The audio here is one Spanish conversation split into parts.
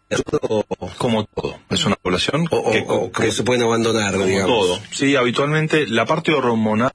Como todo, es una población que se pueden abandonar, como digamos. todo. Sí, habitualmente la parte hormonal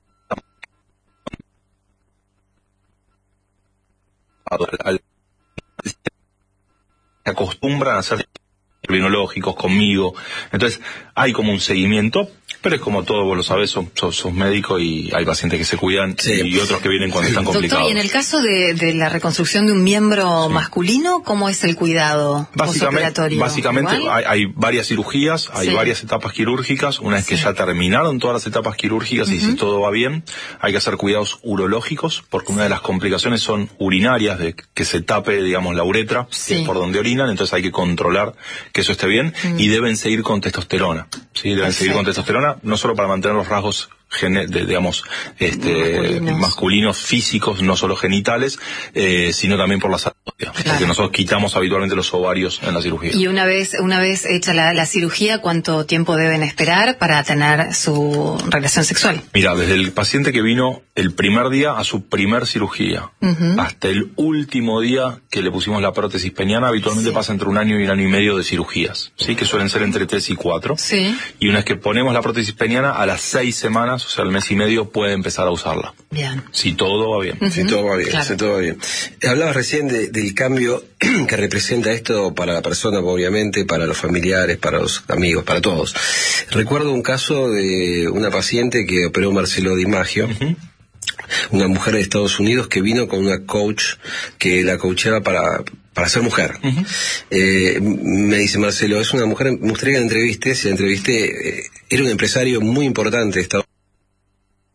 se acostumbran a hacer binológicos conmigo, entonces hay como un seguimiento, pero es como todo, vos lo sabés, sos médico y hay pacientes que se cuidan, sí, y otros que vienen cuando están complicados. Doctor, y en el caso de la reconstrucción de un miembro masculino, ¿cómo es el cuidado postoperatorio? Básicamente hay varias cirugías, hay varias etapas quirúrgicas. Una vez que ya terminaron todas las etapas quirúrgicas y si todo va bien, hay que hacer cuidados urológicos, porque una de las complicaciones son urinarias, de que se tape, digamos, la uretra, que es por donde orinan, entonces hay que controlar que eso esté bien, y deben seguir con testosterona, ¿sí? Deben seguir con testosterona, no solo para mantener los rasgos digamos, masculinos físicos, no solo genitales, sino también por la salud, porque nosotros quitamos habitualmente los ovarios en la cirugía. Y una vez hecha la cirugía, ¿cuánto tiempo deben esperar para tener su relación sexual? Mira, desde el paciente que vino el primer día a su primer cirugía, hasta el último día que le pusimos la prótesis peniana, habitualmente pasa entre 1 año y 1 año y medio de cirugías, ¿sí? Que suelen ser entre 3 y 4. Sí. Y una vez que ponemos la prótesis peniana, a las 6 semanas, o sea, al mes y medio, puede empezar a usarla. Bien. Si todo va bien. Si todo va bien, claro. si todo va bien. Hablabas recién del cambio que representa esto para la persona, obviamente, para los familiares, para los amigos, para todos. Recuerdo un caso de una paciente que operó Marcelo Di Maggio, una mujer de Estados Unidos que vino con una coach que la coachaba para ser mujer. Me dice Marcelo, es una mujer, me gustaría que la entrevisté. Si la entrevisté, era un empresario muy importante de Estados